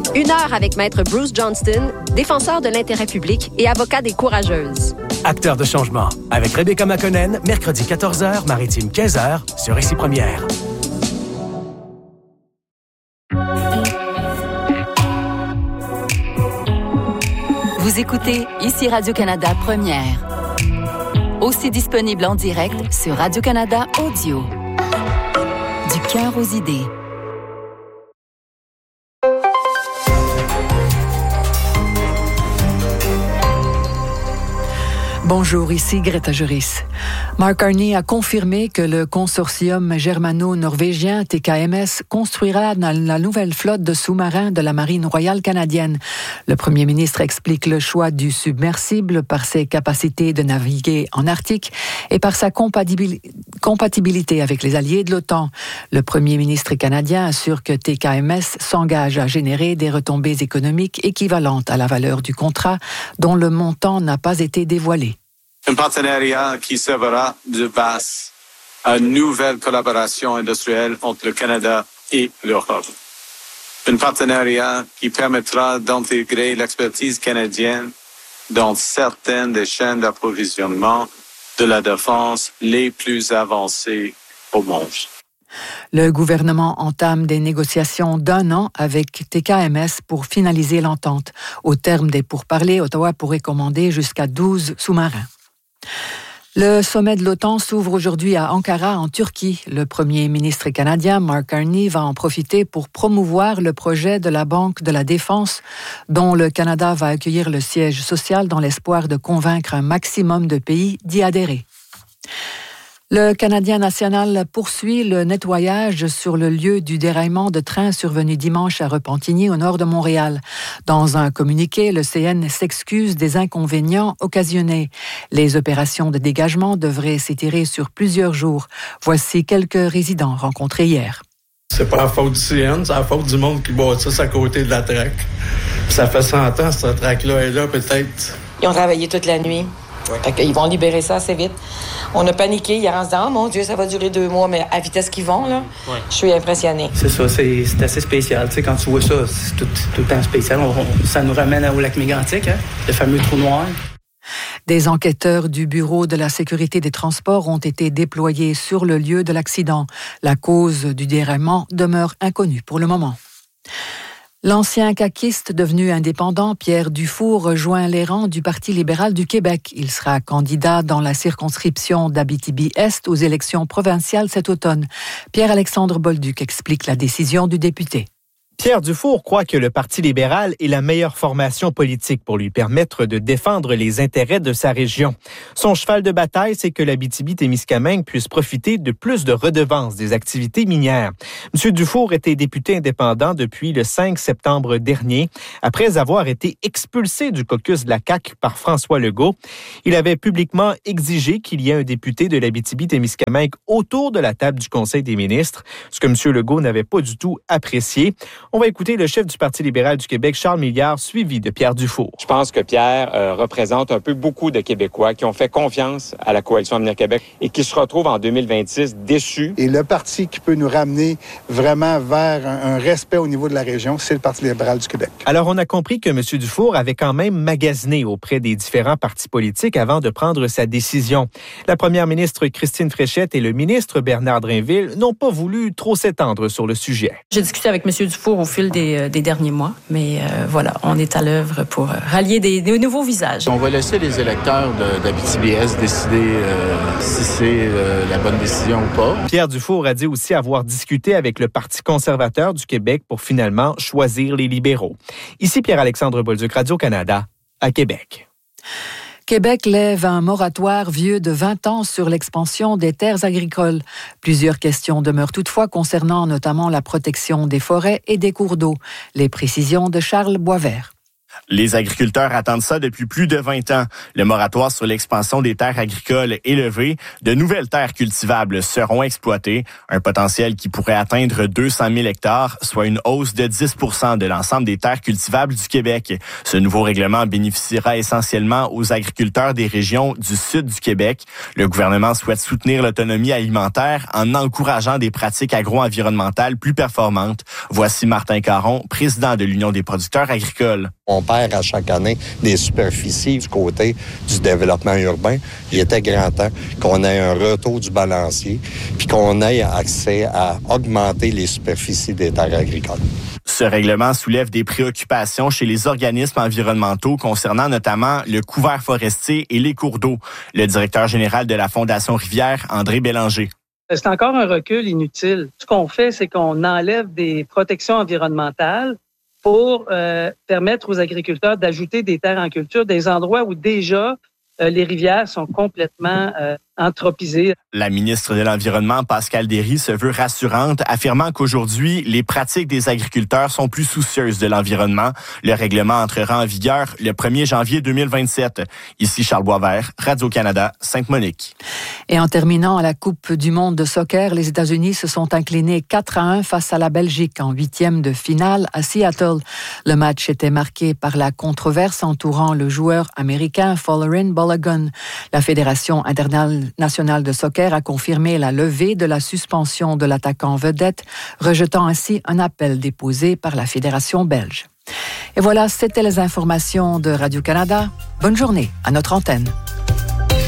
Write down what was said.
1 heure avec Maître Bruce Johnston, défenseur de l'intérêt public et avocat des courageuses. Acteur de changement, avec Rebecca McConnell, mercredi 14h, maritime 15h, sur Ici Première. Vous écoutez Ici Radio-Canada Première. Aussi disponible en direct sur Radio-Canada Audio. Du cœur aux idées. Bonjour, ici Greta Juris. Mark Carney a confirmé que le consortium germano-norvégien TKMS construira la nouvelle flotte de sous-marins de la Marine royale canadienne. Le premier ministre explique le choix du submersible par ses capacités de naviguer en Arctique et par sa compatibilité avec les alliés de l'OTAN. Le premier ministre canadien assure que TKMS s'engage à générer des retombées économiques équivalentes à la valeur du contrat, dont le montant n'a pas été dévoilé. Un partenariat qui servera de base à une nouvelle collaboration industrielle entre le Canada et l'Europe. Un partenariat qui permettra d'intégrer l'expertise canadienne dans certaines des chaînes d'approvisionnement de la défense les plus avancées au monde. Le gouvernement entame des négociations d'1 an avec TKMS pour finaliser l'entente. Au terme des pourparlers, Ottawa pourrait commander jusqu'à 12 sous-marins. Le sommet de l'OTAN s'ouvre aujourd'hui à Ankara, en Turquie. Le premier ministre canadien, Mark Carney, va en profiter pour promouvoir le projet de la Banque de la Défense, dont le Canada va accueillir le siège social dans l'espoir de convaincre un maximum de pays d'y adhérer. Le Canadien national poursuit le nettoyage sur le lieu du déraillement de train survenu dimanche à Repentigny, au nord de Montréal. Dans un communiqué, le CN s'excuse des inconvénients occasionnés. Les opérations de dégagement devraient s'étirer sur plusieurs jours. Voici quelques résidents rencontrés hier. C'est pas la faute du CN, c'est la faute du monde qui bâtisse à côté de la traque. Ça fait 100 ans, cette traque-là est là, peut-être. Ils ont travaillé toute la nuit. Fait qu'ils vont libérer ça assez vite. On a paniqué hier en se disant « Oh mon Dieu, ça va durer 2 mois », mais à vitesse qu'ils vont, là, je suis impressionnée. C'est ça, c'est assez spécial. Tu sais, quand tu vois ça, c'est tout le temps spécial. Ça nous ramène au lac Mégantic, hein, le fameux trou noir. Des enquêteurs du Bureau de la sécurité des transports ont été déployés sur le lieu de l'accident. La cause du déraillement demeure inconnue pour le moment. L'ancien caquiste devenu indépendant, Pierre Dufour, rejoint les rangs du Parti libéral du Québec. Il sera candidat dans la circonscription d'Abitibi-Est aux élections provinciales cet automne. Pierre-Alexandre Bolduc explique la décision du député. Pierre Dufour croit que le Parti libéral est la meilleure formation politique pour lui permettre de défendre les intérêts de sa région. Son cheval de bataille, c'est que l'Abitibi-Témiscamingue puisse profiter de plus de redevances des activités minières. M. Dufour était député indépendant depuis le 5 septembre dernier, après avoir été expulsé du caucus de la CAQ par François Legault. Il avait publiquement exigé qu'il y ait un député de l'Abitibi-Témiscamingue autour de la table du Conseil des ministres, ce que M. Legault n'avait pas du tout apprécié. On va écouter le chef du Parti libéral du Québec, Charles Milliard, suivi de Pierre Dufour. Je pense que Pierre représente un peu beaucoup de Québécois qui ont fait confiance à la Coalition Avenir Québec et qui se retrouvent en 2026 déçus. Et le parti qui peut nous ramener vraiment vers un respect au niveau de la région, c'est le Parti libéral du Québec. Alors, on a compris que M. Dufour avait quand même magasiné auprès des différents partis politiques avant de prendre sa décision. La première ministre Christine Fréchette et le ministre Bernard Drinville n'ont pas voulu trop s'étendre sur le sujet. J'ai discuté avec M. Dufour au fil des derniers mois. Mais voilà, on est à l'œuvre pour rallier des nouveaux visages. On va laisser les électeurs d'Abitibi-Est décider si c'est la bonne décision ou pas. Pierre Dufour a dit aussi avoir discuté avec le Parti conservateur du Québec pour finalement choisir les libéraux. Ici Pierre-Alexandre Bolduc, Radio-Canada, à Québec. Québec lève un moratoire vieux de 20 ans sur l'expansion des terres agricoles. Plusieurs questions demeurent toutefois concernant notamment la protection des forêts et des cours d'eau. Les précisions de Charles Boisvert. Les agriculteurs attendent ça depuis plus de 20 ans. Le moratoire sur l'expansion des terres agricoles est levé. De nouvelles terres cultivables seront exploitées. Un potentiel qui pourrait atteindre 200 000 hectares, soit une hausse de 10 % de l'ensemble des terres cultivables du Québec. Ce nouveau règlement bénéficiera essentiellement aux agriculteurs des régions du sud du Québec. Le gouvernement souhaite soutenir l'autonomie alimentaire en encourageant des pratiques agro-environnementales plus performantes. Voici Martin Caron, président de l'Union des producteurs agricoles. On perd à chaque année des superficies du côté du développement urbain. Il était grand temps qu'on ait un retour du balancier puis qu'on ait accès à augmenter les superficies des terres agricoles. Ce règlement soulève des préoccupations chez les organismes environnementaux concernant notamment le couvert forestier et les cours d'eau. Le directeur général de la Fondation Rivière, André Bélanger. C'est encore un recul inutile. Ce qu'on fait, c'est qu'on enlève des protections environnementales pour permettre aux agriculteurs d'ajouter des terres en culture, des endroits où déjà les rivières sont complètement anthropisées. La ministre de l'Environnement, Pascale Derry, se veut rassurante, affirmant qu'aujourd'hui, les pratiques des agriculteurs sont plus soucieuses de l'environnement. Le règlement entrera en vigueur le 1er janvier 2027. Ici Charles Boisvert, Radio-Canada, Sainte-Monique. Et en terminant à la Coupe du monde de soccer, les États-Unis se sont inclinés 4-1 face à la Belgique en 8e de finale à Seattle. Le match était marqué par la controverse entourant le joueur américain Folarin Balogun. La Fédération internationale de soccer a confirmé la levée de la suspension de l'attaquant vedette, rejetant ainsi un appel déposé par la Fédération belge. Et voilà, c'était les informations de Radio-Canada. Bonne journée à notre antenne.